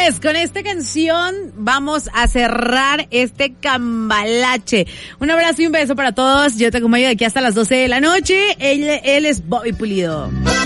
Señores, con esta canción vamos a cerrar este cambalache. Un abrazo y un beso para todos. Yo te acompaño de aquí hasta las 12 de la noche. Él es Bobby Pulido.